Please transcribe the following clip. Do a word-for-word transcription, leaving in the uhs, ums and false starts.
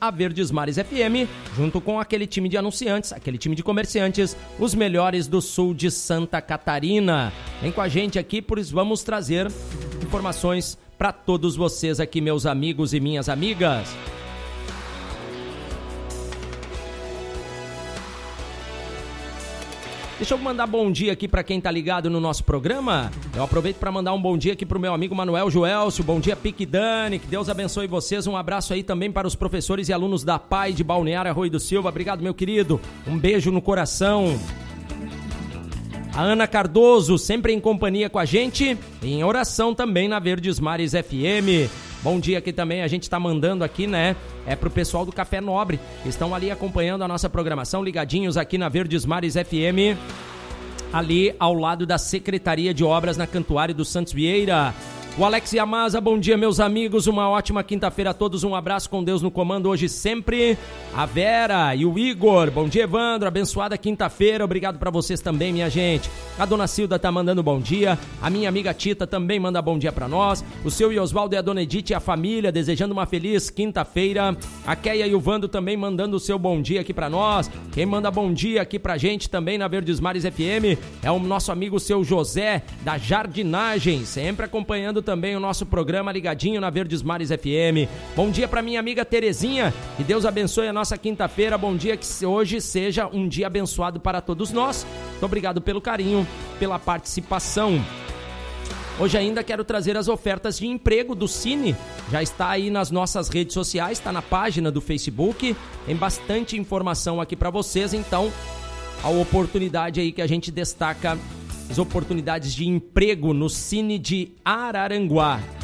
a Verdes Mares F M, junto com aquele time de anunciantes, aquele time de comerciantes, os melhores do sul de Santa Catarina. Vem com a gente aqui, pois vamos trazer informações para todos vocês aqui, meus amigos e minhas amigas. Deixa eu mandar bom dia aqui para quem tá ligado no nosso programa. Eu aproveito para mandar um bom dia aqui pro meu amigo Manuel Joelcio. Bom dia, Pique Dani. Que Deus abençoe vocês. Um abraço aí também para os professores e alunos da P A I de Balneário Arroio do Silva. Obrigado, meu querido. Um beijo no coração. A Ana Cardoso, sempre em companhia com a gente, em oração também na Verdes Mares F M. Bom dia aqui também, a gente tá mandando aqui, né, é pro pessoal do Café Nobre, que estão ali acompanhando a nossa programação, ligadinhos aqui na Verdes Mares F M, ali ao lado da Secretaria de Obras na Cantuária do Santos Vieira. O Alex Yamaza, bom dia, meus amigos, uma ótima quinta-feira a todos, um abraço com Deus no comando hoje sempre. A Vera e o Igor, bom dia, Evandro, abençoada quinta-feira, obrigado pra vocês também, minha gente. A dona Cilda tá mandando bom dia, a minha amiga Tita também manda bom dia pra nós, o seu Oswaldo e a dona Edith e a família desejando uma feliz quinta-feira. A Keia e o Vando também mandando o seu bom dia aqui pra nós. Quem manda bom dia aqui pra gente também na Verdes Mares F M é o nosso amigo seu José da Jardinagem, sempre acompanhando também o nosso programa ligadinho na Verdes Mares F M. Bom dia para minha amiga Terezinha, que Deus abençoe a nossa quinta-feira, bom dia, que hoje seja um dia abençoado para todos nós. Muito obrigado pelo carinho, pela participação. Hoje ainda quero trazer as ofertas de emprego do Cine, já está aí nas nossas redes sociais, está na página do Facebook, tem bastante informação aqui para vocês, então a oportunidade aí que a gente destaca, as oportunidades de emprego no Cine de Araranguá.